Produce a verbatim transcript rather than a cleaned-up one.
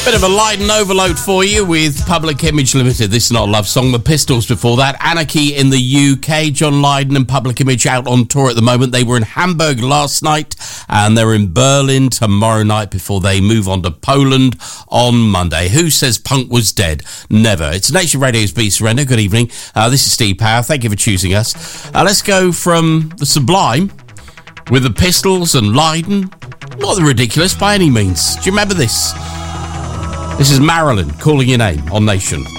Bit of a light and overload for you with Public Image Limited. This is not a love song. The Pistols before that. Anarchy in the U K. John Lydon and Public Image out on tour at the moment. They were in Hamburg last night and they're in Berlin tomorrow night before they move on to Poland on Monday. Who says punk was dead? Never. It's Nation Radio's Be Surrender. Good evening. Uh, this is Steve Power. Thank you for choosing us. Uh, let's go from the Sublime with the Pistols and Lydon. Not the Ridiculous by any means. Do you remember this? This is Marilyn, Calling Your Name on Nation.